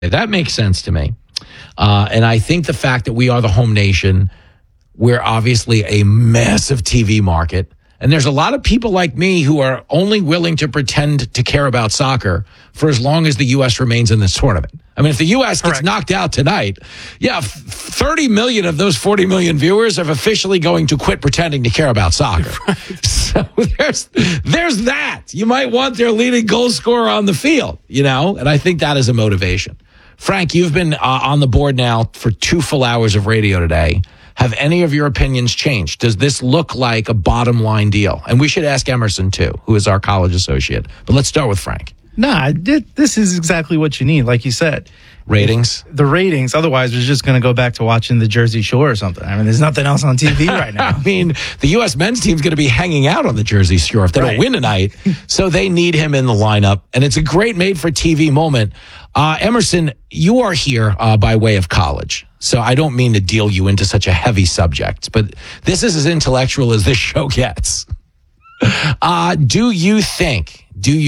That makes sense to me. And I think the fact that we are the home nation, we're obviously a massive TV market. And there's a lot of people like me who are only willing to pretend to care about soccer for as long as the U.S. remains in this tournament. I mean, if the U.S. gets knocked out tonight, 30 million of those 40 million viewers are officially going to quit pretending to care about soccer. Right. So there's that. You might want their leading goal scorer on the field, and I think that is a motivation. Frank, you've been on the board now for 2 full hours of radio today. Have any of your opinions changed? Does this look like a bottom line deal? And we should ask Emerson, too, who is our college associate. But let's start with Frank. Nah, this is exactly what you need, like you said. Ratings? The ratings. Otherwise, we're just going to go back to watching the Jersey Shore or something. I mean, there's nothing else on TV right now. I mean, the U.S. men's team's going to be hanging out on the Jersey Shore if they don't win tonight. So they need him in the lineup. And it's a great made-for-TV moment. Emerson, you are here by way of college. So I don't mean to deal you into such a heavy subject, but this is as intellectual as this show gets. Do you think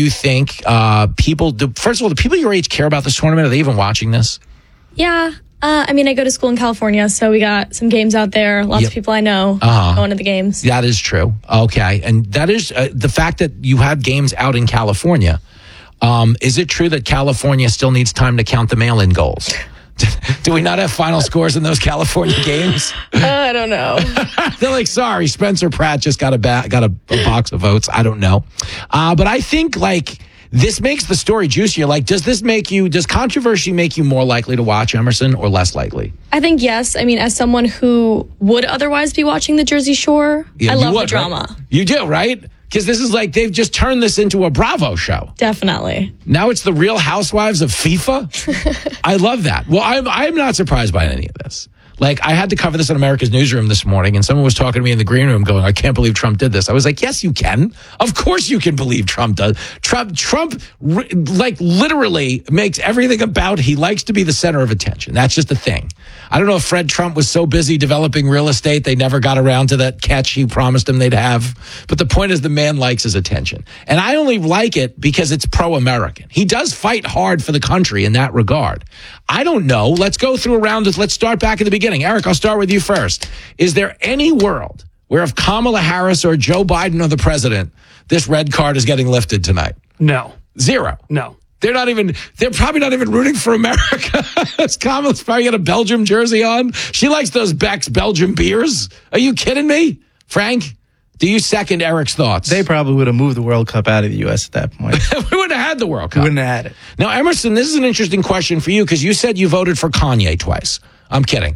people, first of all, do people your age care about this tournament? Are they even watching this? Yeah. I go to school in California, so we got some games out there. Lots of people I know going to the games. That is true. Okay. And that is the fact that you have games out in California. Is it true that California still needs time to count the mail-in goals? Do we not have final scores in those California games? I don't know. They're like, sorry, Spencer Pratt just got a box of votes. I don't know. But I think this makes the story juicier. Does controversy make you more likely to watch Emerson or less likely? I think yes. As someone who would otherwise be watching the Jersey Shore, I love the drama. Right? You do, right? Because this is they've just turned this into a Bravo show. Definitely. Now it's the Real Housewives of FIFA. I love that. Well, I'm not surprised by any of this. I had to cover this in America's Newsroom this morning, and someone was talking to me in the green room going, I can't believe Trump did this. I was like, yes, you can. Of course you can believe Trump does. Trump literally makes everything about, he likes to be the center of attention. That's just the thing. I don't know if Fred Trump was so busy developing real estate, they never got around to that catch he promised him they'd have. But the point is the man likes his attention. And I only like it because it's pro-American. He does fight hard for the country in that regard. I don't know. Let's go through a round. Let's start back at the beginning. Eric, I'll start with you first. Is there any world where if Kamala Harris or Joe Biden are the president, this red card is getting lifted tonight? No. Zero? No. They're probably not even rooting for America. Kamala's probably got a Belgium jersey on. She likes those Beck's Belgium beers. Are you kidding me? Frank, do you second Eric's thoughts? They probably would have moved the World Cup out of the U.S. at that point. We wouldn't have had the World Cup. We wouldn't have had it. Now, Emerson, this is an interesting question for you because you said you voted for Kanye twice. I'm kidding.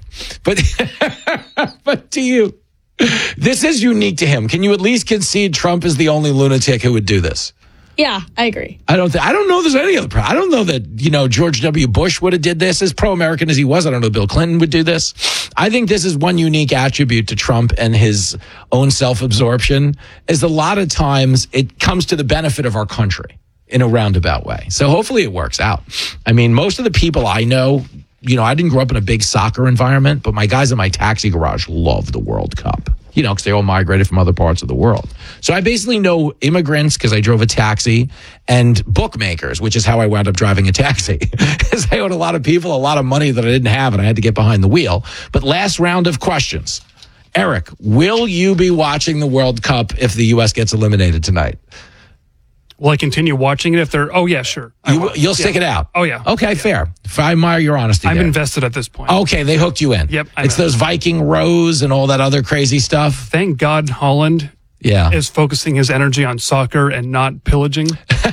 But to you, this is unique to him. Can you at least concede Trump is the only lunatic who would do this? Yeah, I agree. I don't know there's any other. I don't know that, George W. Bush would have did this as pro-American as he was. I don't know Bill Clinton would do this. I think this is one unique attribute to Trump and his own self-absorption is a lot of times it comes to the benefit of our country in a roundabout way. So hopefully it works out. Most of the people I know, I didn't grow up in a big soccer environment, but my guys in my taxi garage love the World Cup. Because they all migrated from other parts of the world. So I basically know immigrants because I drove a taxi and bookmakers, which is how I wound up driving a taxi. Because I owed a lot of people a lot of money that I didn't have and I had to get behind the wheel. But last round of questions. Eric, will you be watching the World Cup if the U.S. gets eliminated tonight? Will I continue watching it if they're... Oh, yeah, sure. You'll stick it out? Oh, yeah. Okay, fair. I admire your honesty I'm there. invested at this point. Okay, they hooked you in. Yep. It's those Viking rows and all that other crazy stuff. Thank God Holland is focusing his energy on soccer and not pillaging.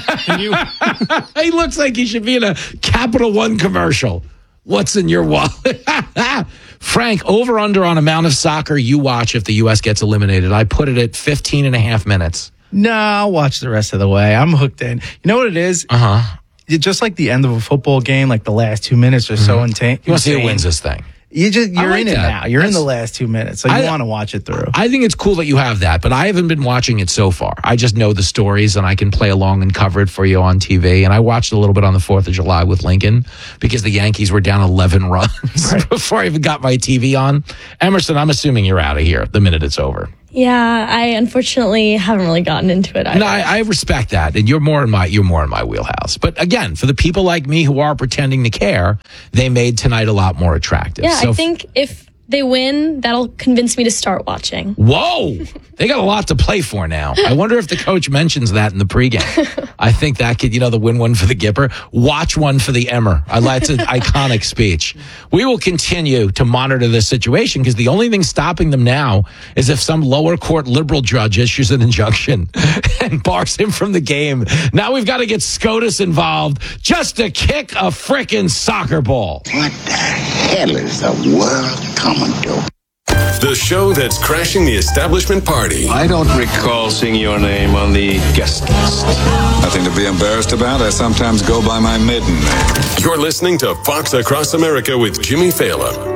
He looks like he should be in a Capital One commercial. What's in your wallet? Frank, over under on amount of soccer you watch if the U.S. gets eliminated. I put it at 15 and a half minutes. No, I'll watch the rest of the way. I'm hooked in. You know what it is? It's just like the end of a football game, like the last 2 minutes are so intense. You want to see who wins this thing? You're in it now. You're in the last 2 minutes, so you want to watch it through. I think it's cool that you have that, but I haven't been watching it so far. I just know the stories, and I can play along and cover it for you on TV. And I watched a little bit on the 4th of July with Lincoln because the Yankees were down 11 runs before I even got my TV on. Emerson, I'm assuming you're out of here the minute it's over. Yeah, I unfortunately haven't really gotten into it either. No, I respect that, and you're more in my wheelhouse. But again, for the people like me who are pretending to care, they made tonight a lot more attractive. Yeah, so I think if they win, that'll convince me to start watching. Whoa! They got a lot to play for now. I wonder if the coach mentions that in the pregame. I think that could, the win one for the Gipper, watch one for the Emmer. That's an iconic speech. We will continue to monitor this situation because the only thing stopping them now is if some lower court liberal judge issues an injunction and bars him from the game. Now we've got to get SCOTUS involved just to kick a frickin' soccer ball. What the hell is the world coming to? The show that's crashing the establishment party. I don't recall seeing your name on the guest list. Nothing to be embarrassed about. I sometimes go by my maiden name. You're listening to Fox Across America with Jimmy Fallon.